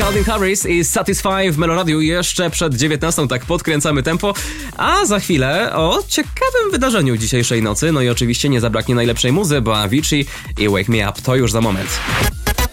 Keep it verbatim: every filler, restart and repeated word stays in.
Calvin Harris i Satisfy w Meloradiu jeszcze przed dziewiętnastą, tak podkręcamy tempo, a za chwilę o ciekawym wydarzeniu dzisiejszej nocy, no i oczywiście nie zabraknie najlepszej muzy, bo Avicii i Wake Me Up to już za moment.